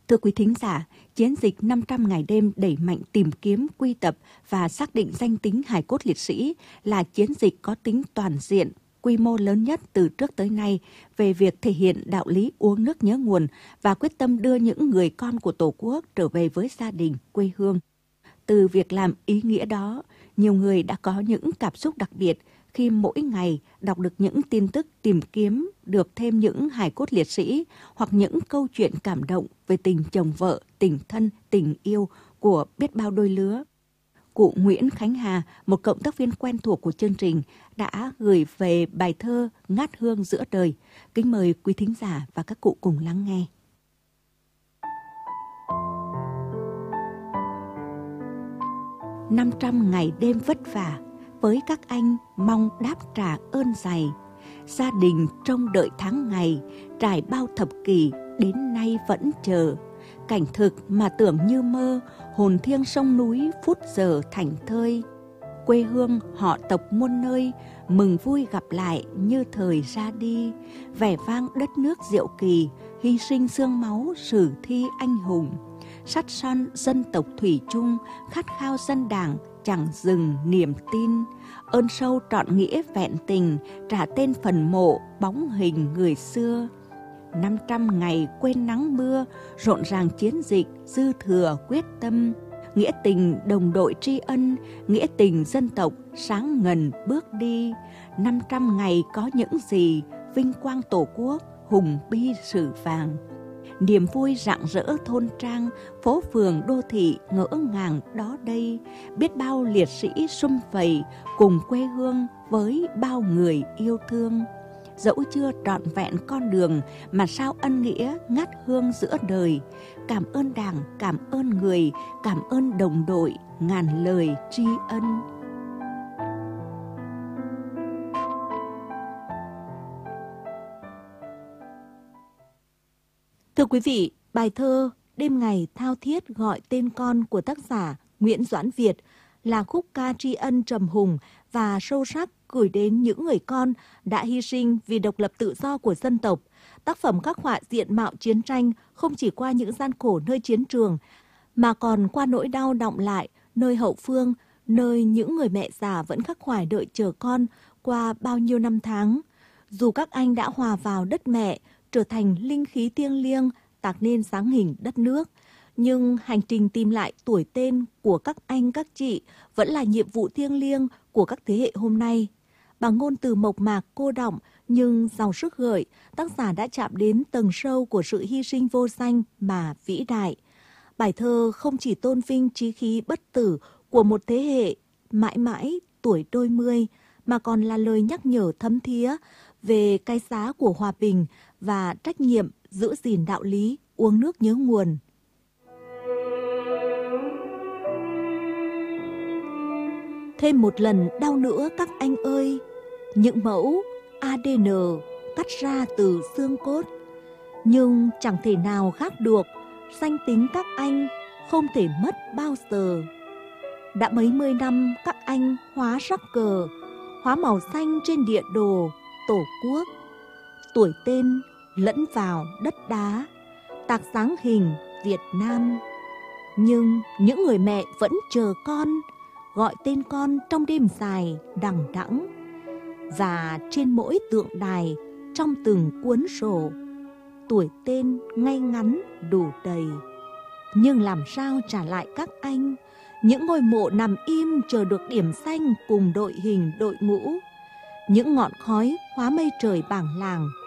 Thưa quý thính giả, chiến dịch 500 ngày đêm đẩy mạnh tìm kiếm, quy tập và xác định danh tính hài cốt liệt sĩ là chiến dịch có tính toàn diện, quy mô lớn nhất từ trước tới nay về việc thể hiện đạo lý uống nước nhớ nguồn và quyết tâm đưa những người con của Tổ quốc trở về với gia đình, quê hương. Từ việc làm ý nghĩa đó, nhiều người đã có những cảm xúc đặc biệt khi mỗi ngày đọc được những tin tức tìm kiếm được thêm những hài cốt liệt sĩ hoặc những câu chuyện cảm động về tình chồng vợ, tình thân, tình yêu của biết bao đôi lứa. Cụ Nguyễn Khánh Hà, một cộng tác viên quen thuộc của chương trình, đã gửi về bài thơ Ngát hương giữa đời. Kính mời quý thính giả và các cụ cùng lắng nghe. "500 ngày đêm vất vả, với các anh mong đáp trả ơn dày. Gia đình trông đợi tháng ngày, trải bao thập kỷ, đến nay vẫn chờ. Cảnh thực mà tưởng như mơ, hồn thiêng sông núi phút giờ thành thơi. Quê hương họ tộc muôn nơi, mừng vui gặp lại như thời ra đi. Vẻ vang đất nước diệu kỳ, hy sinh xương máu sử thi anh hùng. Sắt son dân tộc thủy chung, khát khao dân đảng chẳng dừng niềm tin. Ơn sâu trọn nghĩa vẹn tình, trả tên phần mộ bóng hình người xưa. 500 ngày quên nắng mưa, rộn ràng chiến dịch dư thừa quyết tâm. Nghĩa tình đồng đội tri ân, nghĩa tình dân tộc sáng ngần bước đi. 500 ngày có những gì, vinh quang Tổ quốc, hùng bi sử vàng. Niềm vui rạng rỡ thôn trang, phố phường đô thị ngỡ ngàng đó đây. Biết bao liệt sĩ sum vầy cùng quê hương với bao người yêu thương. Dẫu chưa trọn vẹn con đường mà sao ân nghĩa ngát hương giữa đời. Cảm ơn Đảng, cảm ơn người, cảm ơn đồng đội, ngàn lời tri ân." Thưa quý vị, bài thơ Đêm ngày thao thiết gọi tên con của tác giả Nguyễn Doãn Việt là khúc ca tri ân trầm hùng và sâu sắc gửi đến những người con đã hy sinh vì độc lập tự do của dân tộc. Tác phẩm khắc họa diện mạo chiến tranh không chỉ qua những gian khổ nơi chiến trường, mà còn qua nỗi đau đọng lại nơi hậu phương, nơi những người mẹ già vẫn khắc khoải đợi chờ con qua bao nhiêu năm tháng. Dù các anh đã hòa vào đất mẹ, trở thành linh khí thiêng liêng, tạc nên dáng hình đất nước, nhưng hành trình tìm lại tuổi tên của các anh các chị vẫn là nhiệm vụ thiêng liêng của các thế hệ hôm nay. Bằng ngôn từ mộc mạc cô đọng nhưng giàu sức gợi, tác giả đã chạm đến tầng sâu của sự hy sinh vô danh mà vĩ đại. Bài thơ không chỉ tôn vinh chí khí bất tử của một thế hệ mãi mãi tuổi đôi mươi, mà còn là lời nhắc nhở thấm thía về cái giá của hòa bình và trách nhiệm giữ gìn đạo lý uống nước nhớ nguồn. Thêm một lần đau nữa các anh ơi, những mẫu ADN cắt ra từ xương cốt, nhưng chẳng thể nào khác được, danh tính các anh không thể mất bao giờ. Đã mấy mươi năm các anh hóa sắc cờ, hóa màu xanh trên địa đồ Tổ quốc. Tuổi tên lẫn vào đất đá, tạc dáng hình Việt Nam. Nhưng những người mẹ vẫn chờ con, gọi tên con trong đêm dài đằng đẵng. Và trên mỗi tượng đài, trong từng cuốn sổ, tuổi tên ngay ngắn đủ đầy. Nhưng làm sao trả lại các anh những ngôi mộ nằm im chờ được điểm xanh cùng đội hình đội ngũ, những ngọn khói hóa mây trời bảng làng